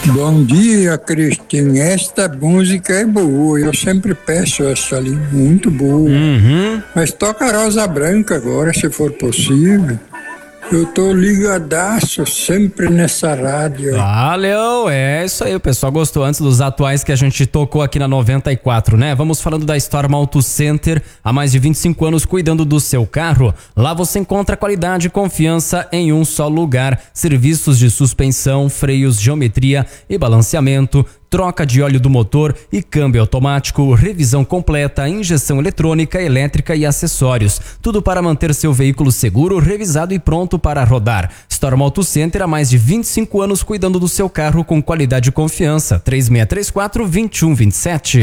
Bom dia, Cristina. Esta música é boa. Eu sempre peço essa ali, muito boa. Mas toca Rosa Branca agora, se for possível. Eu tô ligadaço sempre nessa rádio. Valeu, é isso aí, o pessoal gostou antes dos atuais que a gente tocou aqui na 94, né? Vamos falando da Storm Auto Center, há mais de 25 anos cuidando do seu carro. Lá você encontra qualidade e confiança em um só lugar. Serviços de suspensão, freios, geometria e balanceamento, troca de óleo do motor e câmbio automático, revisão completa, injeção eletrônica, elétrica e acessórios. Tudo para manter seu veículo seguro, revisado e pronto para rodar. Storm Auto Center há mais de 25 anos cuidando do seu carro com qualidade e confiança. 3634-2127.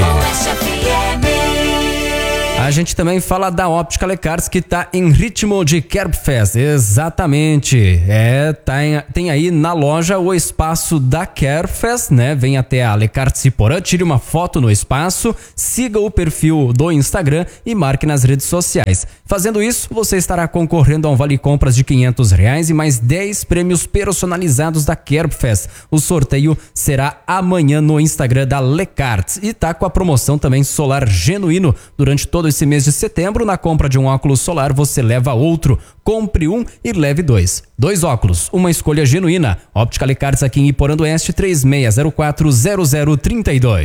A gente também fala da Óptica Lecarts, que tá em ritmo de Kerbfest. Exatamente. Tem aí na loja o espaço da Kerbfest, né? Vem até a Lecarts Iporã, tire uma foto no espaço, siga o perfil do Instagram e marque nas redes sociais. Fazendo isso, você estará concorrendo a um vale compras de R$500 e mais 10 prêmios personalizados da Kerbfest. O sorteio será amanhã no Instagram da Lecarts e tá com a promoção também solar genuíno durante todo esse mês de setembro. Na compra de um óculos solar você leva outro. Compre um e leve dois. 2 óculos, uma escolha genuína. Óptica Lecarts aqui em Iporã do Oeste, 36040032.